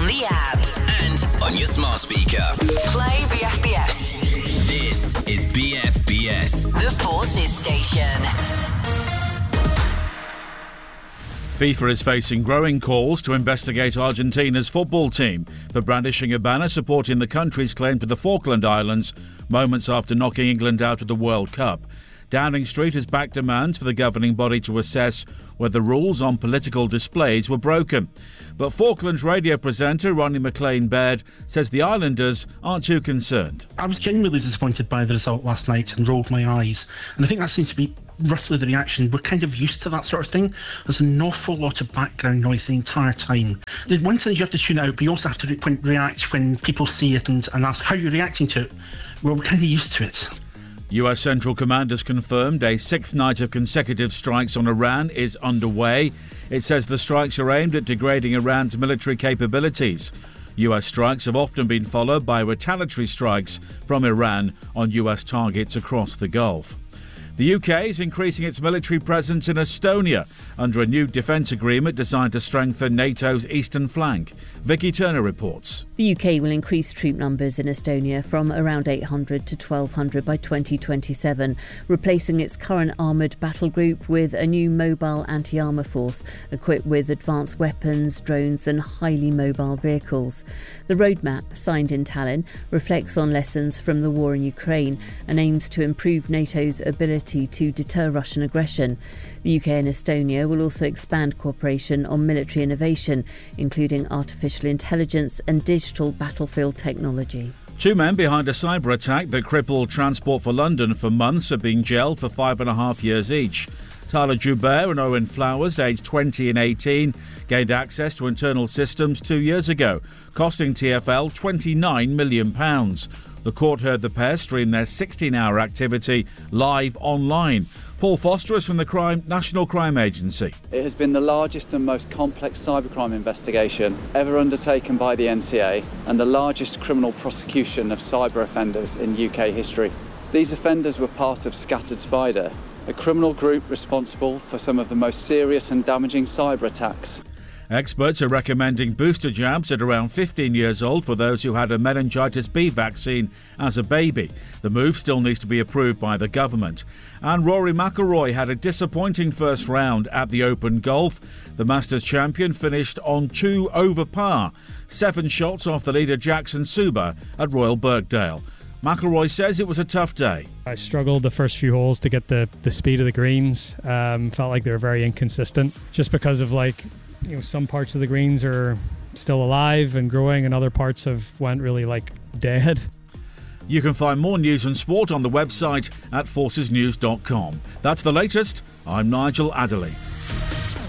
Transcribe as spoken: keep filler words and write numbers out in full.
on the app. And on your smart speaker. Play B F B S. This is B F B S. The Forces Station. FIFA is facing growing calls to investigate Argentina's football team for brandishing a banner supporting the country's claim to the Falkland Islands moments after knocking England out of the World Cup. Downing Street has backed demands for the governing body to assess whether rules on political displays were broken. But Falklands radio presenter Ronnie McLean-Baird says the islanders aren't too concerned. I was genuinely disappointed by the result last night and rolled my eyes. And I think that seems to be roughly the reaction. We're kind of used to that sort of thing. There's an awful lot of background noise the entire time. The one thing you have to tune out, but you also have to re- react when people see it and, and ask how you're reacting to it. Well, we're kind of used to it. U S Central Command has confirmed a sixth night of consecutive strikes on Iran is underway. It says the strikes are aimed at degrading Iran's military capabilities. U S strikes have often been followed by retaliatory strikes from Iran on U S targets across the Gulf. The U K is increasing its military presence in Estonia under a new defence agreement designed to strengthen NATO's eastern flank. Vicky Turner reports. The U K will increase troop numbers in Estonia from around eight hundred to twelve hundred by twenty twenty-seven, replacing its current armoured battle group with a new mobile anti-armour force equipped with advanced weapons, drones and highly mobile vehicles. The roadmap, signed in Tallinn, reflects on lessons from the war in Ukraine and aims to improve NATO's ability to deter Russian aggression. The U K and Estonia will also expand cooperation on military innovation, including artificial intelligence and digital battlefield technology. Two men behind a cyber attack that crippled Transport for London for months are being jailed for five and a half years each. Tyler Joubert and Owen Flowers, aged twenty and eighteen, gained access to internal systems two years ago, costing T F L twenty-nine million pounds. The court heard the pair stream their sixteen-hour activity live online. Paul Foster is from the Crime, National Crime Agency. It has been the largest and most complex cybercrime investigation ever undertaken by the N C A and the largest criminal prosecution of cyber offenders in U K history. These offenders were part of Scattered Spider, a criminal group responsible for some of the most serious and damaging cyber attacks. Experts are recommending booster jabs at around fifteen years old for those who had a meningitis B vaccine as a baby. The move still needs to be approved by the government. And Rory McIlroy had a disappointing first round at the Open Golf. The Masters champion finished on two over par, seven shots off the leader Jackson Suba at Royal Birkdale. McIlroy says it was a tough day. I struggled the first few holes to get the, the speed of the greens. Um, felt like they were very inconsistent just because of like, you know, some parts of the greens are still alive and growing and other parts have went really like dead. You can find more news and sport on the website at forces news dot com. That's the latest. I'm Nigel Adderley.